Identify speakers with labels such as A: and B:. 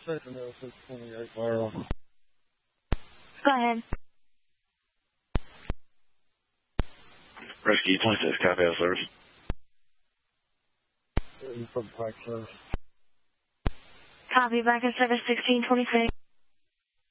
A: station 0628 Viral.
B: Go ahead.
C: Rescue 26, copy out service.
A: From Pack Service.
B: Copy, back in service 1626.